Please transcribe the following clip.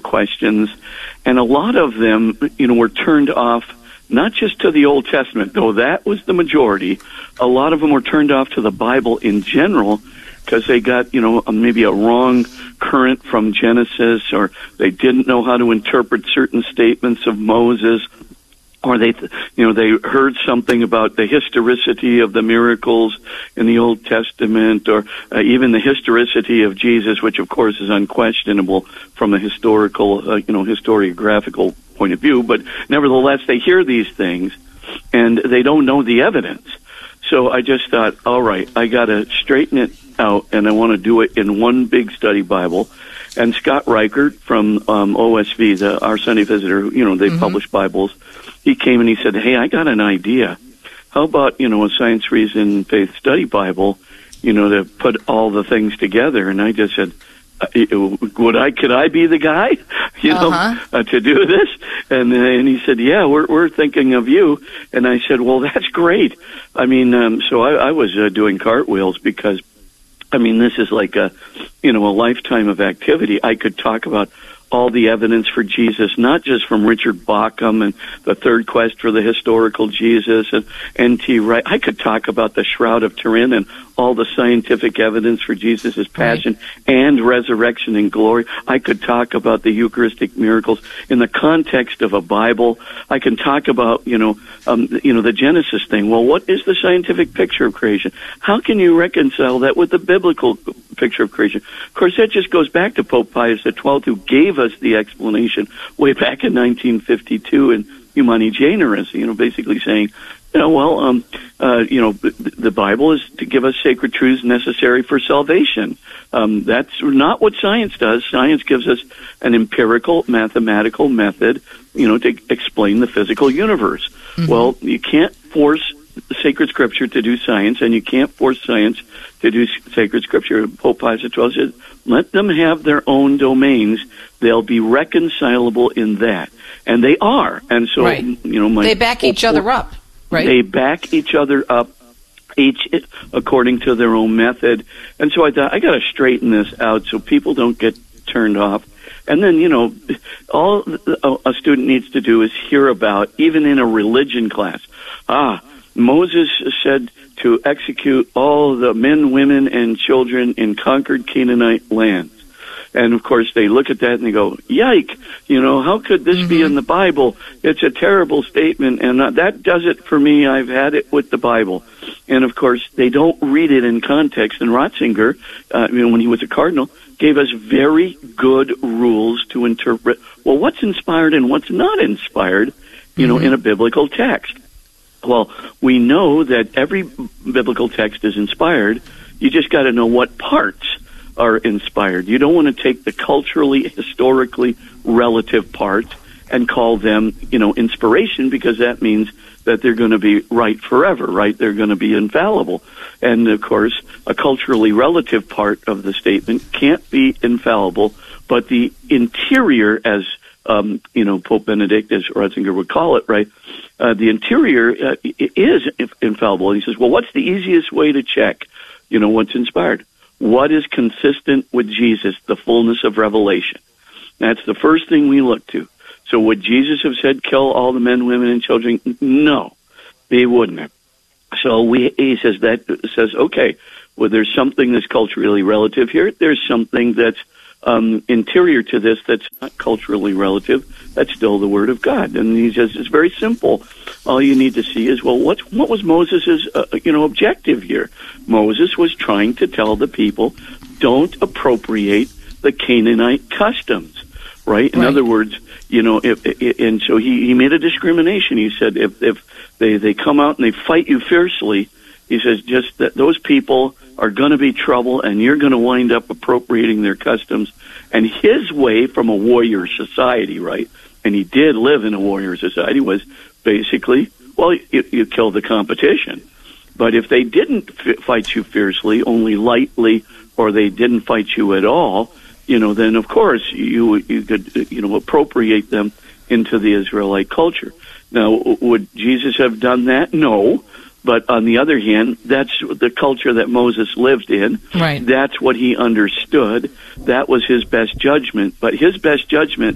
questions, and a lot of them, were turned off, not just to the Old Testament, though that was the majority. A lot of them were turned off to the Bible in general because they got, maybe a wrong current from Genesis, or they didn't know how to interpret certain statements of Moses, or they heard something about the historicity of the miracles in the Old Testament, or even the historicity of Jesus, which of course is unquestionable from a historiographical point of view. But nevertheless, they hear these things and they don't know the evidence. So I just thought, all right, I got to straighten it out, and I want to do it in one big study Bible. And Scott Reichert from OSV, our Sunday Visitor, they publish Bibles. He came and he said, hey, I got an idea. How about, a Science, Reason, Faith Study Bible, to put all the things together? And I just said, could I be the guy, to do this? And he said, yeah, we're thinking of you. And I said, well, that's great. I mean, so I was doing cartwheels because, this is like a lifetime of activity. I could talk about all the evidence for Jesus, not just from Richard Bauckham and the Third Quest for the Historical Jesus and N.T. Wright. I could talk about the Shroud of Turin and all the scientific evidence for Jesus' passion and resurrection and glory. I could talk about the Eucharistic miracles in the context of a Bible. I can talk about, the Genesis thing. Well, what is the scientific picture of creation? How can you reconcile that with the biblical picture of creation? Of course, that just goes back to Pope Pius XII, who gave us the explanation way back in 1952 in Humani Generis, basically saying, the Bible is to give us sacred truths necessary for salvation. That's not what science does. Science gives us an empirical, mathematical method, to explain the physical universe. Mm-hmm. Well, you can't force sacred scripture to do science, and you can't force science to do sacred scripture. Pope Pius XII said, let them have their own domains. They'll be reconcilable in that. And they are. And so, they back each other up. Right. They back each other up, each according to their own method. And so I thought, I got to straighten this out so people don't get turned off. And then, all a student needs to do is hear about, even in a religion class, Moses said to execute all the men, women, and children in conquered Canaanite lands. And, of course, they look at that and they go, yike, how could this be in the Bible? It's a terrible statement, and that does it for me. I've had it with the Bible. And, of course, they don't read it in context. And Ratzinger, when he was a cardinal, gave us very good rules to interpret, well, what's inspired and what's not inspired, in a biblical text. Well, we know that every biblical text is inspired. You just got to know what parts are inspired. You don't want to take the culturally, historically relative parts and call them, inspiration, because that means that they're going to be right forever, right? They're going to be infallible. And, of course, a culturally relative part of the statement can't be infallible, but the interior, as, Pope Benedict, as Ratzinger would call it, right? The interior is infallible. And he says, well, what's the easiest way to check, what's inspired? What is consistent with Jesus, the fullness of revelation? That's the first thing we look to. So would Jesus have said, kill all the men, women, and children? No, he wouldn't have. So he says, okay, well, there's something that's culturally relative here. There's something that's interior to this that's not culturally relative. That's still the Word of God. And he says it's very simple. All you need to see is, well, what was Moses' objective here? Moses was trying to tell the people, don't appropriate the Canaanite customs, right? In other words, and so he made a discrimination. He said, if they come out and they fight you fiercely, he says, just that those people are going to be trouble, and you're going to wind up appropriating their customs. And his way from a warrior society, right? And he did live in a warrior society, was basically, well, you kill the competition. But if they didn't fight you fiercely, only lightly, or they didn't fight you at all, then of course you could, appropriate them into the Israelite culture. Now, would Jesus have done that? No. But on the other hand, that's the culture that Moses lived in. Right. That's what he understood. That was his best judgment. But his best judgment